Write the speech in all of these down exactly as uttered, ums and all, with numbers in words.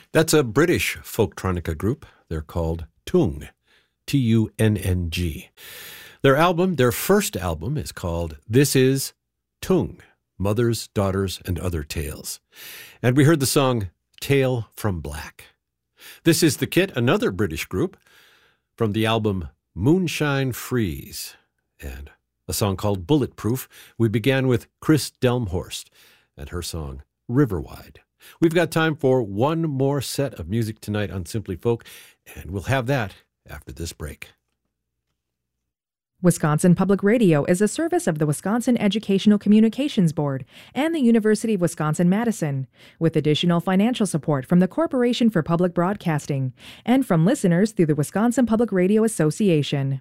That's a British folktronica group. They're called Tung, T U N N G. Their album, their first album, is called This Is Tung, Mothers, Daughters, and Other Tales. And we heard the song Tale from Black. This is The Kit, another British group, from the album Moonshine Freeze, and a song called Bulletproof. We began with Chris Delmhorst and her song Riverwide. We've got time for one more set of music tonight on Simply Folk, and we'll have that after this break. Wisconsin Public Radio is a service of the Wisconsin Educational Communications Board and the University of Wisconsin-Madison, with additional financial support from the Corporation for Public Broadcasting and from listeners through the Wisconsin Public Radio Association.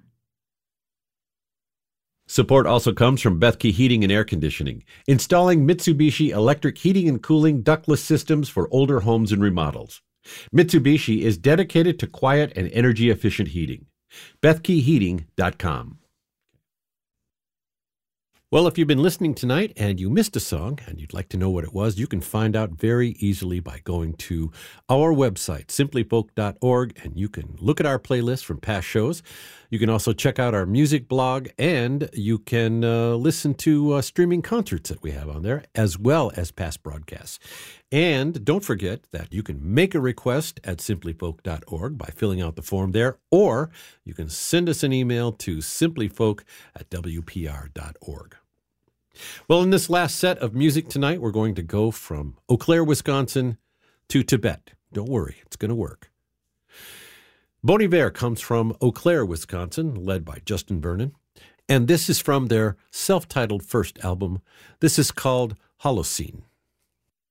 Support also comes from Bethke Heating and Air Conditioning, installing Mitsubishi electric heating and cooling ductless systems for older homes and remodels. Mitsubishi is dedicated to quiet and energy-efficient heating. Bethke Heating dot com. Well, if you've been listening tonight and you missed a song and you'd like to know what it was, you can find out very easily by going to our website, simply folk dot org, and you can look at our playlist from past shows. You can also check out our music blog, and you can uh, listen to uh, streaming concerts that we have on there, as well as past broadcasts. And don't forget that you can make a request at simply folk dot org by filling out the form there, or you can send us an email to simplyfolk at w p r dot org. Well, in this last set of music tonight, we're going to go from Eau Claire, Wisconsin to Tibet. Don't worry, it's going to work. Bon Iver comes from Eau Claire, Wisconsin, led by Justin Vernon. And this is from their self-titled first album. This is called Holocene.